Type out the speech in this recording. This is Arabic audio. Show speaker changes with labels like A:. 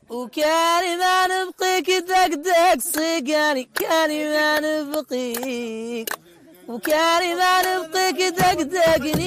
A: وكان ما نبقيك دقدق صقاني، كان ما نبقيك، وكان ما نبقيك دقدقني.